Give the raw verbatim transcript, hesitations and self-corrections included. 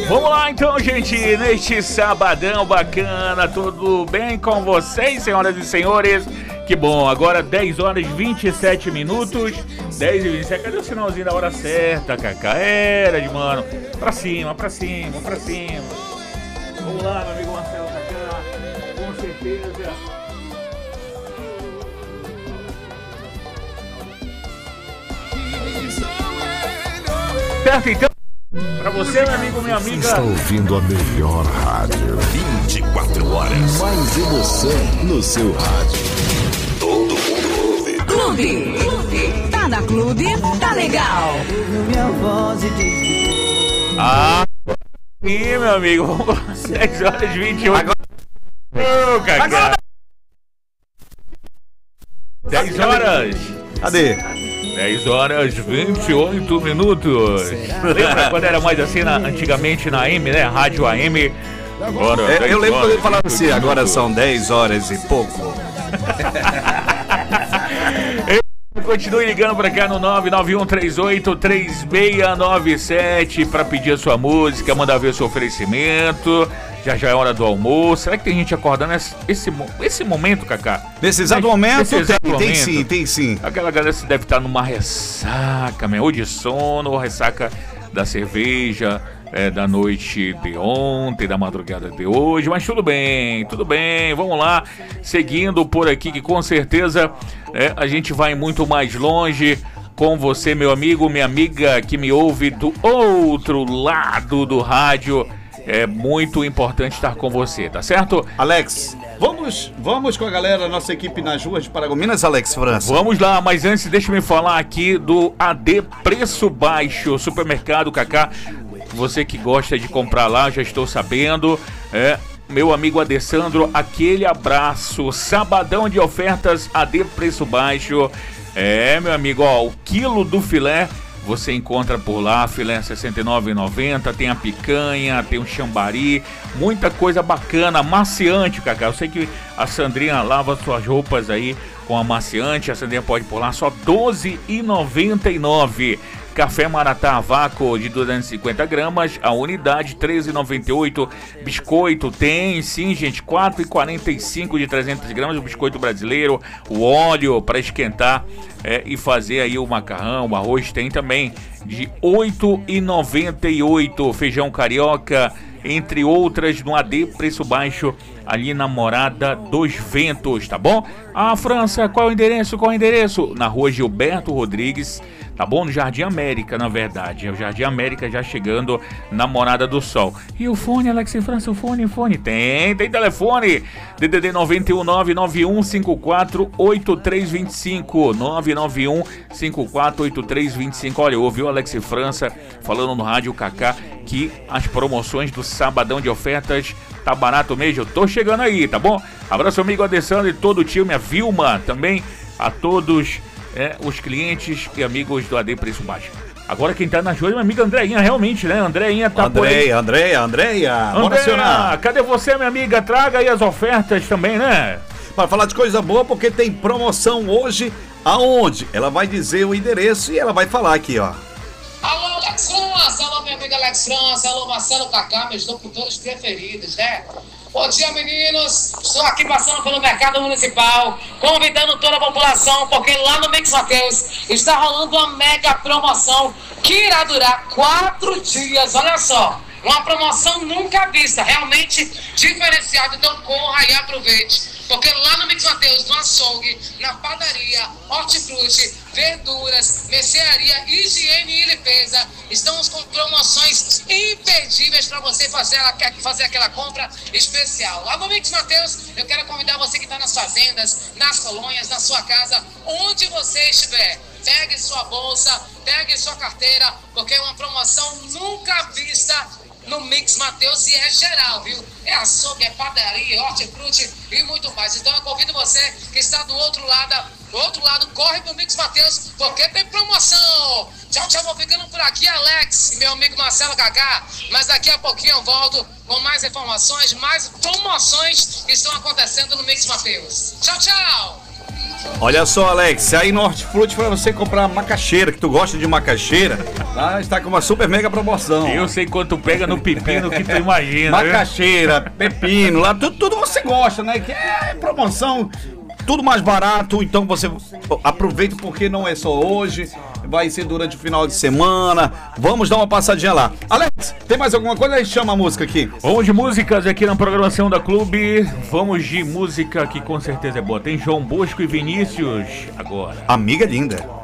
Vamos lá então, gente, neste sabadão bacana, tudo bem com vocês, senhoras e senhores? Que bom, agora dez horas e vinte e sete minutos, dez e vinte e sete, cadê o sinalzinho da hora certa, Cacá? Era de mano, pra cima, pra cima, pra cima. Vamos lá, meu amigo Marcelo Cacá, com certeza. Certo, então, pra você, meu amigo, minha amiga. Você está ouvindo a melhor rádio. vinte e quatro horas. Mais emoção no seu rádio. Todo mundo ouve. Clube. Clube. Tá na Clube, tá legal. Ah, sim, meu amigo. Vamos lá, dez horas e vinte e oito. Agora. Ô, Cacá. dez horas. Cadê? dez horas e vinte e oito minutos. Lembra quando era mais assim, na, antigamente na A M, né? Rádio A M. Agora, É, eu lembro quando ele falava assim, agora são dez horas e pouco. Continue ligando pra cá no nove nove um três oito três seis nove sete pra pedir a sua música, mandar ver o seu oferecimento. Já já é hora do almoço. Será que tem gente acordando esse, esse, esse momento, Cacá? Nesse exato momento, Nesse exato tem, tem momento. sim, tem sim. Aquela galera que deve estar numa ressaca, meu, ou de sono, ou ressaca da cerveja, é, da noite de ontem, da madrugada de hoje. Mas tudo bem, tudo bem, vamos lá. Seguindo por aqui, que com certeza é, a gente vai muito mais longe com você, meu amigo, minha amiga que me ouve do outro lado do rádio. É muito importante estar com você, tá certo? Alex, vamos, vamos com a galera, nossa equipe nas ruas de Paragominas, Alex França. Vamos lá, mas antes deixa eu falar aqui do A D Preço Baixo, supermercado Cacá. Você que gosta de comprar lá, já estou sabendo. É, meu amigo Adessandro, aquele abraço. Sabadão de ofertas A D Preço Baixo. É, meu amigo, ó, o quilo do filé você encontra por lá, filé sessenta e nove reais e noventa centavos, tem a picanha, tem o chambari, muita coisa bacana, amaciante, Cacá. Eu sei que a Sandrinha lava suas roupas aí com amaciante, a Sandrinha pode por lá, só doze reais e noventa e nove centavos. Café Maratá a vácuo de duzentas e cinquenta gramas, a unidade treze reais e noventa e oito centavos. Biscoito tem sim, gente, quatro reais e quarenta e cinco centavos de trezentas gramas, o biscoito brasileiro. O óleo para esquentar é, e fazer aí o macarrão, o arroz tem também de oito reais e noventa e oito centavos. Feijão carioca, entre outras, no A D Preço Baixo, ali na Morada dos Ventos, tá bom? Ah, França, qual é o endereço? Qual é o endereço? Na rua Gilberto Rodrigues, tá bom? No Jardim América, na verdade. É o Jardim América já chegando na Morada do Sol. E o fone, Alex e França, o fone, o fone? Tem, tem telefone. D D D nove um nove nove um cinco quatro oito três dois cinco. nove nove um cinco quatro oito três dois cinco. Olha, ouviu o Alex e França falando no rádio Cacá que as promoções do Sabadão de Ofertas tá barato mesmo. Eu tô chegando aí, tá bom? Abraço, amigo Adessandro e todo o time, a Vilma também, a todos é, os clientes e amigos do A D Preço Baixo. Agora quem tá na rua é minha amiga Andréinha, realmente, né? Andréinha tá por aí. Andréia, Andréia, Andréia, bora acionar. Andréia, cadê você, minha amiga? Traga aí as ofertas também, né? Para falar de coisa boa, porque tem promoção hoje, aonde? Ela vai dizer o endereço e ela vai falar aqui, ó. Alô, Alex França, alô, minha amiga Alex França, alô, Marcelo Cacá, meus locutores preferidos, né? Bom dia, meninos. Estou aqui passando pelo mercado municipal, convidando toda a população, porque lá no Mix Mateus está rolando uma mega promoção que irá durar quatro dias. Olha só, uma promoção nunca vista, realmente diferenciada. Então corra e aproveite. Porque lá no Mix Mateus, no açougue, na padaria, hortifruti, verduras, mercearia, higiene e limpeza, estamos com promoções imperdíveis para você fazer, fazer aquela compra especial. Lá no Mix Mateus, eu quero convidar você que está nas fazendas, nas colônias, na sua casa, onde você estiver. Pegue sua bolsa, pegue sua carteira, porque é uma promoção nunca vista no Mix Mateus e é geral, viu? É açougue, é padaria, hortifruti e muito mais. Então eu convido você que está do outro lado, do outro lado, corre pro Mix Mateus, porque tem promoção. Tchau, tchau, vou ficando por aqui, Alex e meu amigo Marcelo Cacá. Mas daqui a pouquinho eu volto com mais informações, mais promoções que estão acontecendo no Mix Mateus. Tchau, tchau! Olha só, Alex, aí no Hortifruti para você comprar macaxeira, que tu gosta de macaxeira, Tá, está com uma super mega promoção. Eu sei quanto pega no pepino que tu imagina. Macaxeira, pepino, lá tudo, tudo você gosta, né? Que é promoção, tudo mais barato. Então você aproveita porque não é só hoje, vai ser durante o final de semana. Vamos dar uma passadinha lá. Alex, tem mais alguma coisa? A gente chama a música aqui. Vamos de músicas aqui na programação da Clube. Vamos de música que com certeza é boa. Tem João Bosco e Vinícius agora. Amiga linda.